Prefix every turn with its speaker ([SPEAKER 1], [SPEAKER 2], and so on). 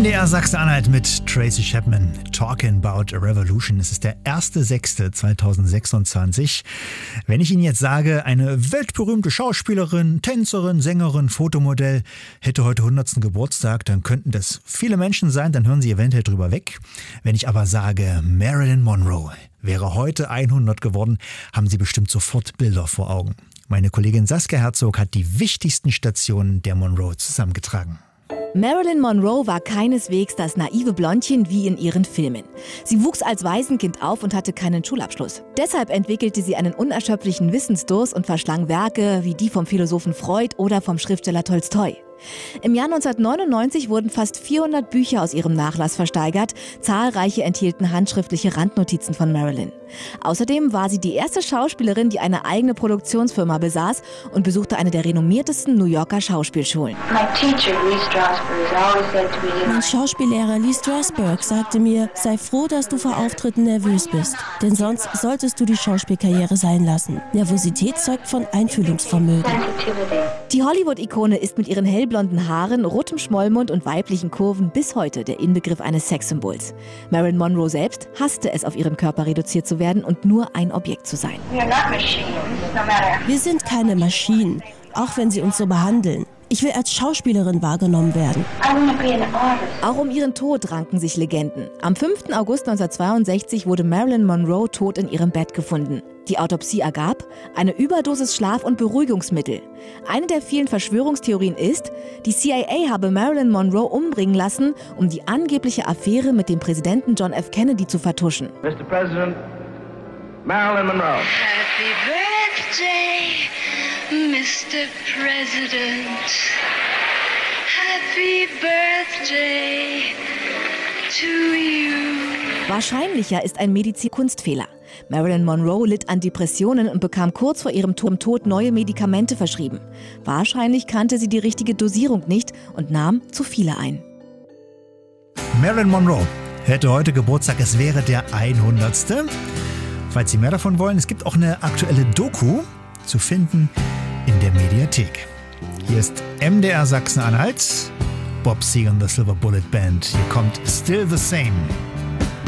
[SPEAKER 1] MDR Sachsen-Anhalt mit Tracy Chapman, Talking About a Revolution. Es ist der 1.6.2026. Wenn ich Ihnen jetzt sage, eine weltberühmte Schauspielerin, Tänzerin, Sängerin, Fotomodell hätte heute 100. Geburtstag, dann könnten das viele Menschen sein, dann hören Sie eventuell drüber weg. Wenn ich aber sage, Marilyn Monroe wäre heute 100 geworden, haben Sie bestimmt sofort Bilder vor Augen. Meine Kollegin Saskia Herzog hat die wichtigsten Stationen der Monroe zusammengetragen.
[SPEAKER 2] Marilyn Monroe war keineswegs das naive Blondchen wie in ihren Filmen. Sie wuchs als Waisenkind auf und hatte keinen Schulabschluss. Deshalb entwickelte sie einen unerschöpflichen Wissensdurst und verschlang Werke wie die vom Philosophen Freud oder vom Schriftsteller Tolstoi. Im Jahr 1999 wurden fast 400 Bücher aus ihrem Nachlass versteigert. Zahlreiche enthielten handschriftliche Randnotizen von Marilyn. Außerdem war sie die erste Schauspielerin, die eine eigene Produktionsfirma besaß und besuchte eine der renommiertesten New Yorker Schauspielschulen.
[SPEAKER 3] Mein Schauspiellehrer Lee Strasberg sagte mir, sei froh, dass du vor Auftritten nervös bist, denn sonst solltest du die Schauspielkarriere sein lassen. Nervosität zeugt von Einfühlungsvermögen.
[SPEAKER 2] Die Hollywood-Ikone ist mit ihren hellblonden Haaren, rotem Schmollmund und weiblichen Kurven bis heute der Inbegriff eines Sexsymbols. Marilyn Monroe selbst hasste es, auf ihren Körper reduziert zu werden und nur ein Objekt zu sein.
[SPEAKER 3] Wir sind keine Maschinen, auch wenn sie uns so behandeln. Ich will als Schauspielerin wahrgenommen werden.
[SPEAKER 2] Auch um ihren Tod ranken sich Legenden. Am 5. August 1962 wurde Marilyn Monroe tot in ihrem Bett gefunden. Die Autopsie ergab eine Überdosis Schlaf- und Beruhigungsmittel. Eine der vielen Verschwörungstheorien ist, die CIA habe Marilyn Monroe umbringen lassen, um die angebliche Affäre mit dem Präsidenten John F. Kennedy zu vertuschen.
[SPEAKER 4] Mr. President, Marilyn Monroe.
[SPEAKER 5] Happy birthday, Mr. President. Happy birthday to you.
[SPEAKER 2] Wahrscheinlicher ist ein Medizin-Kunstfehler. Marilyn Monroe litt an Depressionen und bekam kurz vor ihrem Tod neue Medikamente verschrieben. Wahrscheinlich kannte sie die richtige Dosierung nicht und nahm zu viele ein.
[SPEAKER 1] Marilyn Monroe hätte heute Geburtstag, es wäre der 100. Falls Sie mehr davon wollen, es gibt auch eine aktuelle Doku zu finden in der Mediathek. Hier ist MDR Sachsen-Anhalt, Bob Seger und the Silver Bullet Band. Hier kommt Still the Same.